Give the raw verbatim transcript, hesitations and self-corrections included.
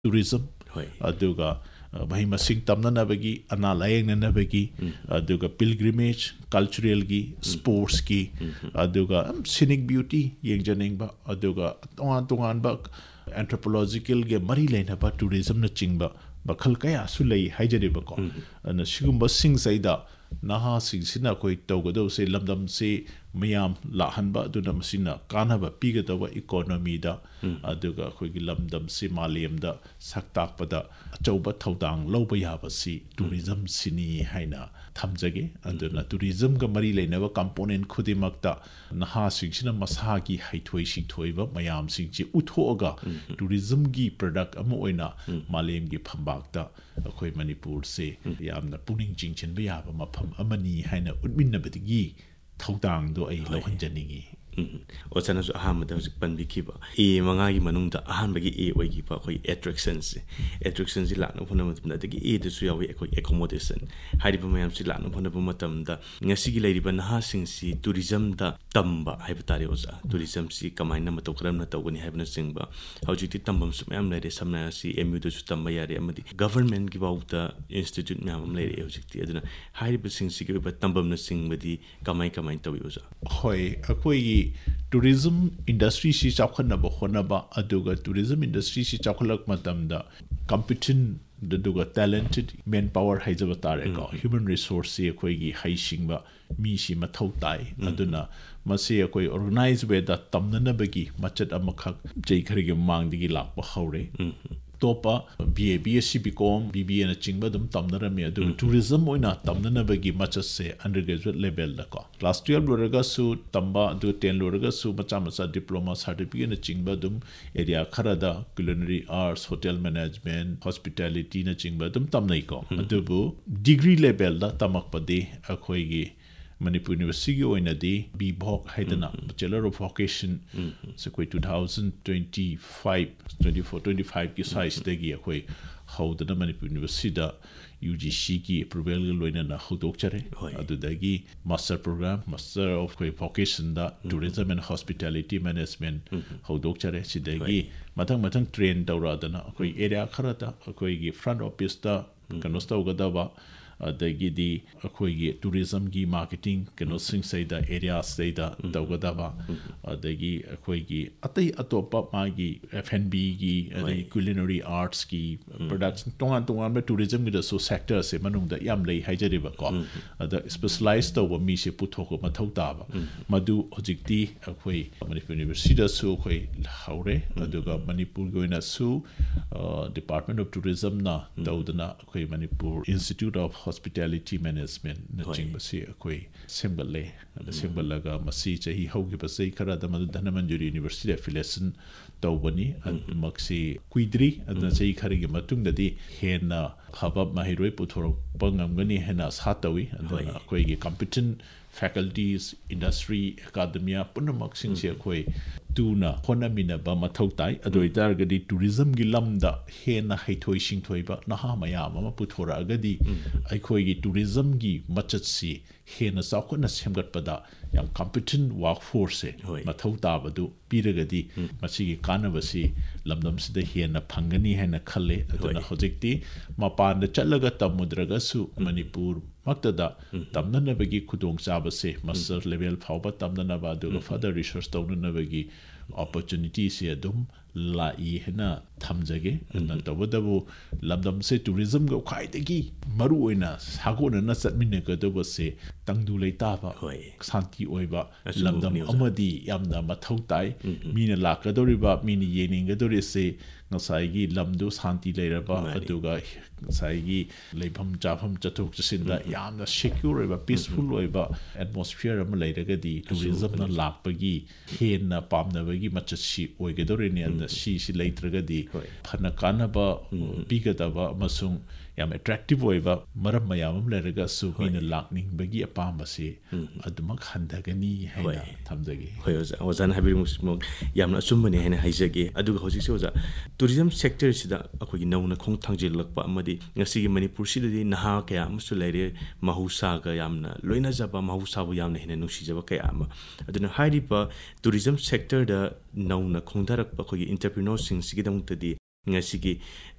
tourism aduga mahi masing tamnanabagi ana layengnanabagi aduga pilgrimage cultural gi sports gi aduga scenic beauty yengjaningba aduga tongan tongan ba anthropological ge mari lainaba tourism na chingba bakhal kaya su lei haijariba ko ana sigumba sing saida naha sing sina koi tawgado se lamdam se mayam lahanba duna masina kanaba pigadawa economy da aduga khoi gi lamdam se malem da saktak pada achauba thaudang loba yaba si tourism sini haina thamjage aduna tourism ga mari leinaba component khudimakta naha sing sina masagi haithoi sing thoiba mayam sing chi uthoga tourism gi product ama oina malem gi phambakta akhoi manipur se yamna puning jingchen ba yaba mafam amani haina utminnabadigi thaudang do ai lohonjaningi Ochana so aham da husik pan bikiba e mangagi manungda ahan bagi e oigi pa koi attractions attractions la no phona matum da gi e de su yawi koi accommodation hari ba mayam si la no phona ba matam da ngasi gi leiri ba na sing si tourism da tamba hai ba tare oza tourism si kamai na mato kram na tawani hai ba sing ba hauji ti tambam su mayam leire samna si mu da su tamba yare amadi government gi ba da institute mayam leire hauji ti aduna hari ba sing si gi ba tambam na sing badi kamai kamai tawi oza hoi akoi tourism industry si chakhanaba khonaba aduga tourism industry si chakhalak matamda competent duga talented manpower haijaba tare ko human resource se khoi gi haisingba mi si mathau tai aduna mase khoi organize way da tamnanabagi machat amakhak jei kharigi mangdigi lakpa haure topa B A B S C B Com B B A na chingba dum tamnarami adu tourism oina tamnanabagi machas se undergraduate level da ko class twelve loraga su tamba adu ten loraga su macha macha diploma certificate na chingba dum area kharada culinary arts hotel management hospitality na chingba dum tamnai ko adu degree level da tamak pade akhoi gi Manipur University oina di B Bhok haidana Bachelor of Vocation so koi twenty twenty-five twenty-four twenty-five ki size degi akoi haudana Manipur University da U G C ki approval loina na hodok chare adu dagi master program master of koi vocation da tourism and hospitality management hodok chare sidagi mathang mathang train tawra dana koi area kharata koi gi front office da kanos tawgada adagi di akhoi gi tourism gi marketing kano sing sai da area sai da dawgada ba adagi akhoi gi atai atopa ma gi F and B gi adagi culinary arts gi products tongan tongan ba tourism gi da so sector se manung da yam lei haijari ba ko ada specialized to mi se puthok ma thau ta ba madu hojikti akhoi Manipur University da su khoi haure aduga Manipur goina su Department of Tourism na daudana akhoi Manipur Institute of Hospitality Management na chingba si akoi sembale na sembalaga masi chahi hogi basai khara da madu Dhanamanjuri University affiliation tawbani and maksi kuidri adna chahi khari gi matung da di hena khaba mahiroi puthorok pangamgani hena satawi adna akoi gi competent faculties industry academia punamak sing se akoi tuna khonamina ba mathau tai adoi tar gadi tourism gi lamda hena haithoi sing thoiba naha mayam ama puthora agadi aikoi gi tourism gi machat si hena sakhona semgat pada yam competent workforce mathau ta badu piragadi machi gi kanabasi lamdam sida hena phangani hena khalle aduna hojikti mapan da chalaga tamudraga su Manipur maktada tamnanabagi khudong chabase master level phawba tamnanaba aduga further research tawnanabagi opportunity se adum lai hena thamjage na tawadabu lamdam se tourism go khaidagi maru oina sagona na chatmine ka dobo se tangdu leita ba santi oiba lamdam amadi yamna mathau tai mina lakadoriba mini yeningadori se ngasai lamdu santi leiraba aduga ngasai leifam jafam chathok chasinda yamna secure oiba peaceful oiba atmosphere am leiragadi tourism na lakpagi henna pamnabagi machachi oigedori ne and si si leitragadi phana kanaba bigadaba masung yam attractive oiba maram mayam leiraga su mina lakning bagi apamba se adumak handagani haina thamjagi hoi ozan habir musmok yamna sumbani haina haijage aduga hosi se oza tourism sector sida akogi nauna khong thangjil lakpa amadi ngasi Manipur sidadi naha kaya amsu leire mahusa ga yamna loina jaba mahusa bu yamna hina nusi jaba kaya ama aduna hairipa tourism sector da nauna khongdarak pa akogi entrepreneurs sing sigidam tadi ngasi gi